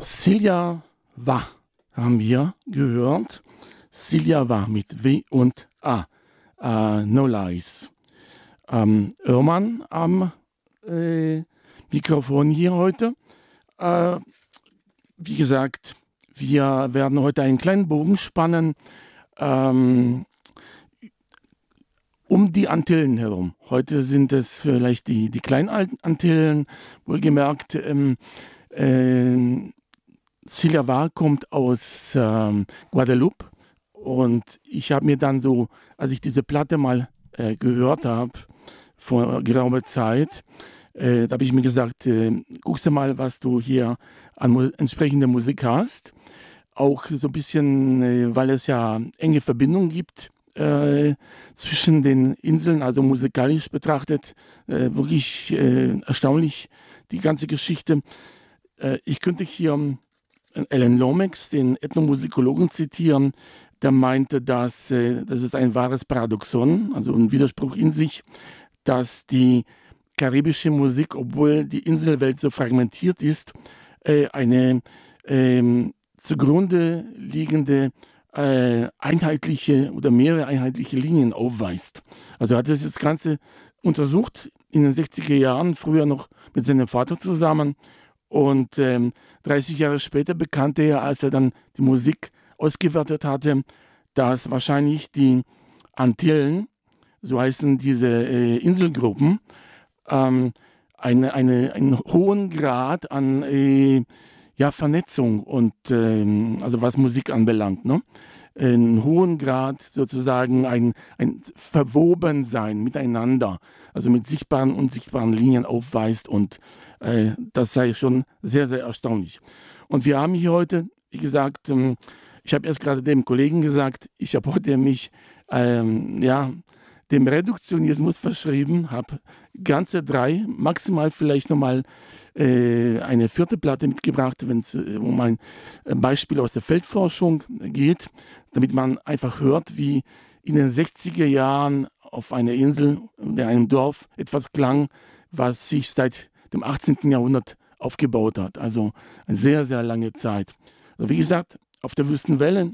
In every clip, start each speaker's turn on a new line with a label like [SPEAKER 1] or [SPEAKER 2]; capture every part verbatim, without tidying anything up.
[SPEAKER 1] Celia war, haben wir gehört. Celia war mit W und A. Uh, no Lies. Ähm, Irrmann am äh, Mikrofon hier heute. Äh, wie gesagt, wir werden heute einen kleinen Bogen spannen ähm, um die Antillen herum. Heute sind es vielleicht die, die Kleinantillen, wohlgemerkt. Ähm, äh, Celia war kommt aus ähm, Guadeloupe und ich habe mir dann so, als ich diese Platte mal äh, gehört habe, vor geraumer Zeit, äh, da habe ich mir gesagt, äh, guckst du mal, was du hier an mu- entsprechender Musik hast. Auch so ein bisschen, äh, weil es ja enge Verbindungen gibt äh, zwischen den Inseln, also musikalisch betrachtet, äh, wirklich äh, erstaunlich, die ganze Geschichte. Äh, ich könnte hier Alan Lomax, den Ethnomusikologen, zitieren, der meinte, dass äh, das ist ein wahres Paradoxon, also ein Widerspruch in sich, dass die karibische Musik, obwohl die Inselwelt so fragmentiert ist, äh, eine ähm, zugrunde liegende äh, einheitliche oder mehrere einheitliche Linien aufweist. Also er hat das Ganze untersucht in den sechziger Jahren, früher noch mit seinem Vater zusammen. Und ähm, dreißig Jahre später bekannte er, als er dann die Musik ausgewertet hatte, dass wahrscheinlich die Antillen, so heißen diese äh, Inselgruppen, ähm, eine, eine, einen hohen Grad an äh, ja, Vernetzung und ähm, also was Musik anbelangt, ne? Einen hohen Grad sozusagen ein, ein Verwobensein miteinander, also mit sichtbaren und unsichtbaren Linien aufweist und äh, das sei schon sehr, sehr erstaunlich. Und wir haben hier heute, wie gesagt, ähm, ich habe erst gerade dem Kollegen gesagt, ich habe heute mich ähm, ja, dem Reduktionismus verschrieben, habe ganze drei, maximal vielleicht nochmal äh, eine vierte Platte mitgebracht, wenn es äh, um ein Beispiel aus der Feldforschung geht, damit man einfach hört, wie in den sechziger Jahren auf einer Insel, in einem Dorf etwas klang, was sich seit dem achtzehnten Jahrhundert aufgebaut hat. Also eine sehr, sehr lange Zeit. Also wie gesagt, auf der Wüstenwelle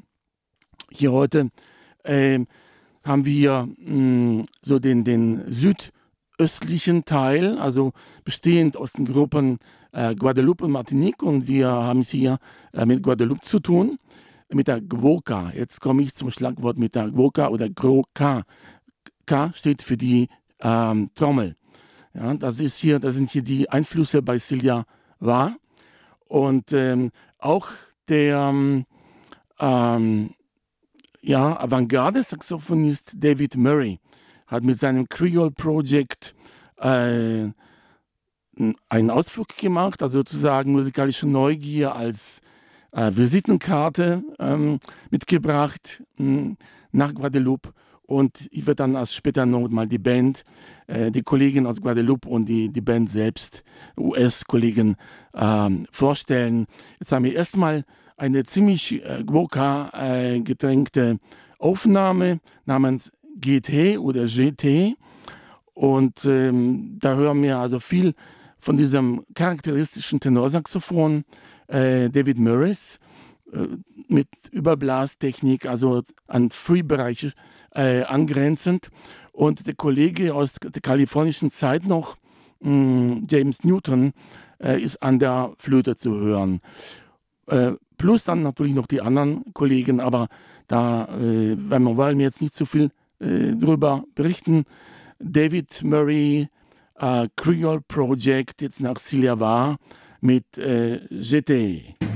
[SPEAKER 1] hier heute äh, haben wir mh, so den, den südöstlichen Teil, also bestehend aus den Gruppen äh, Guadeloupe und Martinique, und wir haben es hier äh, mit Guadeloupe zu tun, mit der Gwoka. Jetzt komme ich zum Schlagwort mit der Gwoka oder Gro-Ka. K steht für die ähm, Trommel. Ja, das ist hier, das sind hier die Einflüsse bei Celia war. Und ähm, auch der ähm, ja, Avantgarde-Saxophonist David Murray hat mit seinem Creole Project äh, einen Ausflug gemacht, also sozusagen musikalische Neugier als äh, Visitenkarte ähm, mitgebracht mh, nach Guadeloupe. Und ich werde dann als später noch mal die Band, äh, die Kollegin aus Guadeloupe und die, die Band selbst, U S-Kollegen, ähm, vorstellen. Jetzt haben wir erstmal eine ziemlich äh, Gwoka äh, getränkte Aufnahme namens G T oder G T. Und ähm, da hören wir also viel von diesem charakteristischen Tenorsaxophon äh, David Murrays äh, mit Überblastechnik, also an Free-Bereiche äh, angrenzend. Und der Kollege aus der kalifornischen Zeit noch, mh, James Newton, äh, ist an der Flöte zu hören. Äh, plus dann natürlich noch die anderen Kollegen, aber da äh, wir wollen wir jetzt nicht so viel äh, drüber berichten. David Murray, äh, Creole Project, jetzt nach Celia war mit äh, G T.